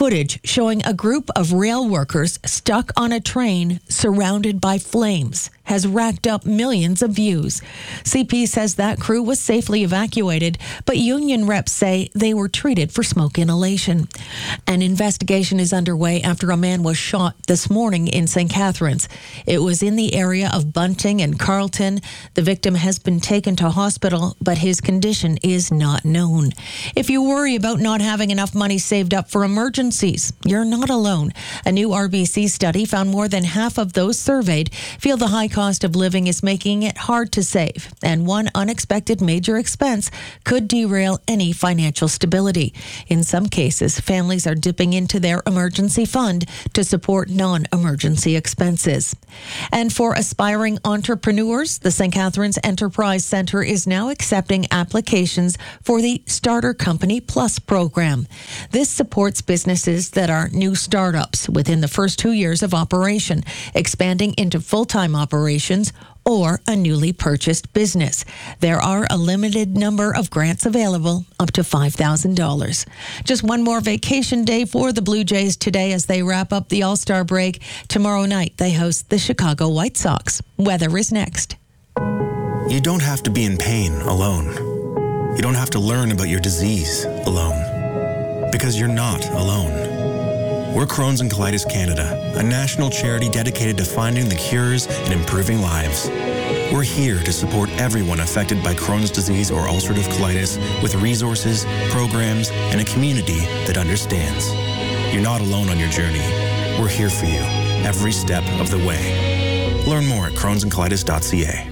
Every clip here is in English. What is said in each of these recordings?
Footage showing a group of rail workers stuck on a train surrounded by flames has racked up millions of views. CP says that crew was safely evacuated, but union reps say they were treated for smoke inhalation. An investigation is underway after a man was shot this morning in St. Catharines. It was in the area of Bunting and Carlton. The victim has been taken to hospital, but his condition is not known. If you worry about not having enough money saved up for emergencies, you're not alone. A new RBC study found more than half of those surveyed feel the high cost of living is making it hard to save, and one unexpected major expense could derail any financial stability. In some cases, families are dipping into their emergency fund to support non-emergency expenses. And for aspiring entrepreneurs, the St. Catharines Enterprise Centre is now accepting applications for the Starter Company Plus program. This supports businesses that are new startups within the first 2 years of operation, expanding into full-time operations or a newly purchased business. There are a limited number of grants available, up to $5,000. Just one more vacation day for the Blue Jays today as they wrap up the All-Star break. Tomorrow night, they host the Chicago White Sox. Weather is next. You don't have to be in pain alone. You don't have to learn about your disease alone. Because you're not alone. We're Crohn's and Colitis Canada, a national charity dedicated to finding the cures and improving lives. We're here to support everyone affected by Crohn's disease or ulcerative colitis with resources, programs, and a community that understands. You're not alone on your journey. We're here for you every step of the way. Learn more at crohnsandcolitis.ca.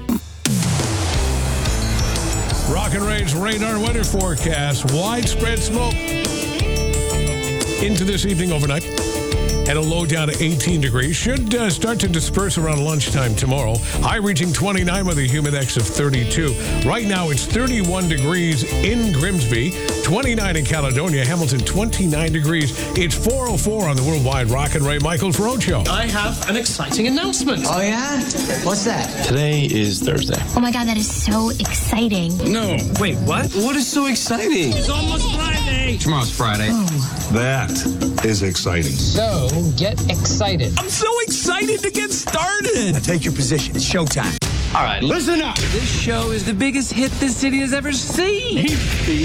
Rock and Rage radar weather forecast. Widespread smoke into this evening overnight. And a low down to 18 degrees. Should start to disperse around lunchtime tomorrow. High reaching 29 with a humidex of 32. Right now it's 31 degrees in Grimsby, 29 in Caledonia, Hamilton 29 degrees. It's 4:04 on the Worldwide Rock and Ray Michaels Road Show. I have an exciting announcement. Oh yeah? What's that? Today is Thursday. Oh my God, that is so exciting. No. Wait, what? What is so exciting? It's almost Friday. Tomorrow's Friday. That is exciting. So get excited. I'm so excited to get started. Now take your position. It's showtime. All right, listen up. This show is the biggest hit this city has ever seen.